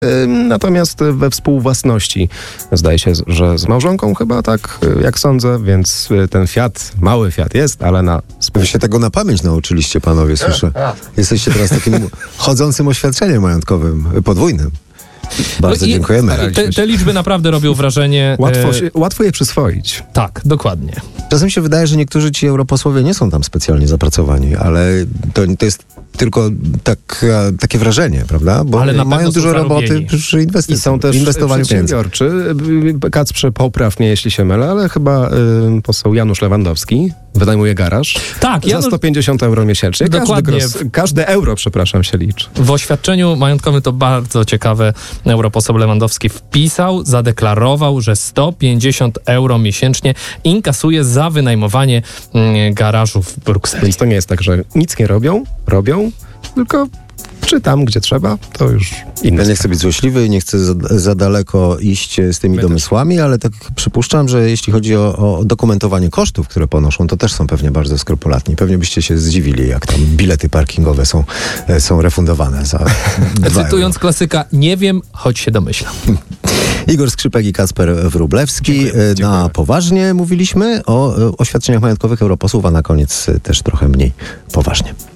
Natomiast we współwłasności zdaje się, że z małżonką chyba tak, jak sądzę, więc ten Fiat, mały Fiat jest, ale na Wy się tego na pamięć nauczyliście, panowie, słyszę. Jesteście teraz takim chodzącym oświadczeniem majątkowym, podwójnym. Bardzo dziękujemy. Te liczby naprawdę robią wrażenie. Łatwo je przyswoić. Tak, dokładnie. Czasem się wydaje, że niektórzy ci europosłowie nie są tam specjalnie zapracowani, ale to jest tylko takie wrażenie, prawda? Bo ale mają dużo roboty przy inwestycji. I są też przedsiębiorczy. Kacprze, popraw mnie, jeśli się mylę, ale chyba poseł Janusz Lewandowski wynajmuje garaż za 150 euro miesięcznie. Dokładnie. Każde euro, przepraszam, się liczy. W oświadczeniu majątkowym to bardzo ciekawe europoseł Lewandowski wpisał, zadeklarował, że 150 euro miesięcznie inkasuje za wynajmowanie garażu w Brukseli. Więc to nie jest tak, że nic nie robią, tylko czy tam, gdzie trzeba, to już inne. Ja nie chcę być złośliwy, nie chcę za daleko iść z tymi domysłami, ale tak przypuszczam, że jeśli chodzi o dokumentowanie kosztów, które ponoszą, to też są pewnie bardzo skrupulatni. Pewnie byście się zdziwili, jak tam bilety parkingowe są refundowane za 2 Cytując klasyka, nie wiem, choć się domyślam. Igor Skrzypek i Kacper Wróblewski. Dziękuję. Na poważnie mówiliśmy o oświadczeniach majątkowych europosłów, a na koniec też trochę mniej poważnie.